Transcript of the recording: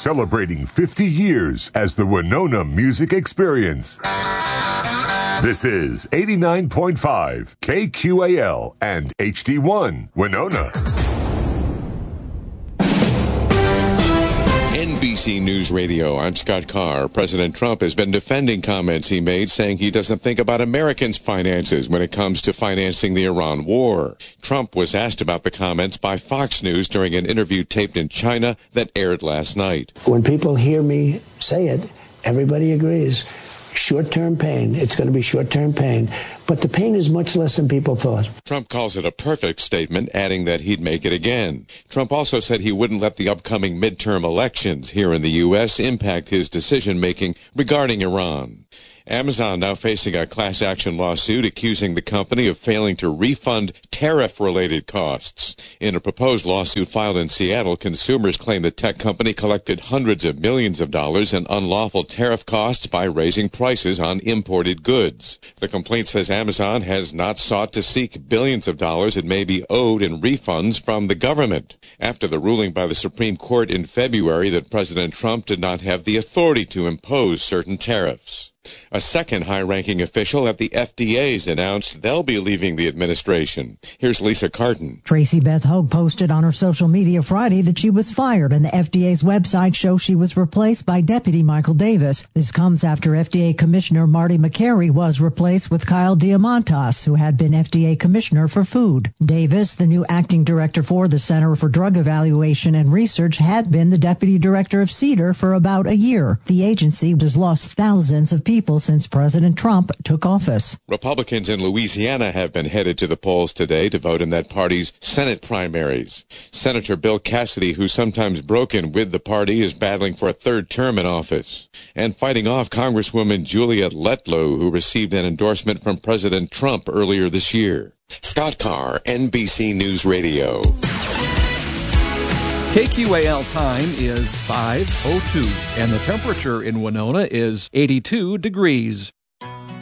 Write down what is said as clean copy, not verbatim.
celebrating 50 years as the Winona Music Experience. This is 89.5 KQAL and HD1 Winona. NBC News Radio, I'm Scott Carr. President Trump has been defending comments he made, saying he doesn't think about Americans' finances when it comes to financing the Iran war. Trump was asked about the comments by Fox News during an interview taped in China that aired last night. When people hear me say it, everybody agrees. Short-term pain. It's going to be short-term pain. But the pain is much less than people thought. Trump calls it a perfect statement, adding that he'd make it again. Trump also said he wouldn't let the upcoming midterm elections here in the U.S. impact his decision-making regarding Iran. Amazon now facing a class action lawsuit accusing the company of failing to refund tariff-related costs. In a proposed lawsuit filed in Seattle, consumers claim the tech company collected hundreds of millions of dollars in unlawful tariff costs by raising prices on imported goods. The complaint says Amazon has not sought to seek billions of dollars it may be owed in refunds from the government. After the ruling by the Supreme Court in February that President Trump did not have the authority to impose certain tariffs. A second high-ranking official at the FDA has announced they'll be leaving the administration. Here's Lisa Carton. Tracy Beth Hogue posted on her social media Friday that she was fired, and the FDA's website shows she was replaced by Deputy Michael Davis. This comes after FDA Commissioner Marty McCary was replaced with Kyle Diamantas, who had been FDA Commissioner for Food. Davis, the new acting director for the Center for Drug Evaluation and Research, had been the deputy director of CDER for about a year. The agency has lost thousands of people since President Trump took office. Republicans in Louisiana have been headed to the polls today to vote in that party's Senate primaries. Senator Bill Cassidy, who's sometimes broken with the party, is battling for a third term in office. And fighting off Congresswoman Juliet Letlow, who received an endorsement from President Trump earlier this year. Scott Carr, NBC News Radio. KQAL time is 5:02, and the temperature in Winona is 82 degrees.